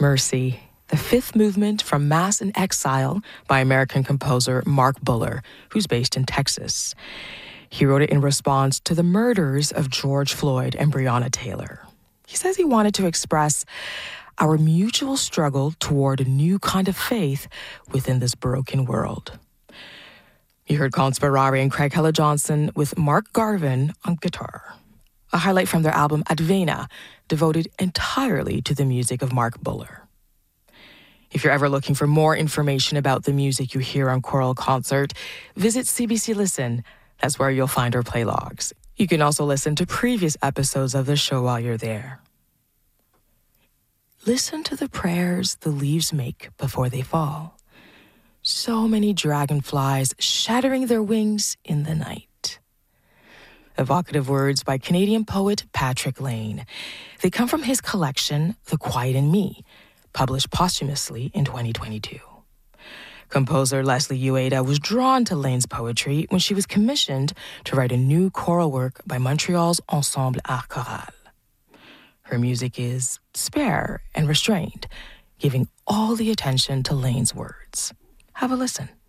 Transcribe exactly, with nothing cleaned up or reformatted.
Mercy, the fifth movement from Mass in Exile by American composer Mark Buller, who's based in Texas. He wrote it in response to the murders of George Floyd and Breonna Taylor. He says he wanted to express our mutual struggle toward a new kind of faith within this broken world. You heard Colin Sperari and Craig Hella-Johnson with Mark Garvin on guitar. A highlight from their album Advena, devoted entirely to the music of Mark Buller. If you're ever looking for more information about the music you hear on Choral Concert, visit C B C Listen. That's where you'll find our play logs. You can also listen to previous episodes of the show while you're there. Listen to the prayers the leaves make before they fall. So many dragonflies shattering their wings in the night. Evocative words by Canadian poet Patrick Lane. They come from his collection, The Quiet in Me, published posthumously in twenty twenty-two. Composer Leslie Ueda was drawn to Lane's poetry when she was commissioned to write a new choral work by Montreal's Ensemble Art Choral. Her music is spare and restrained, giving all the attention to Lane's words. Have a listen.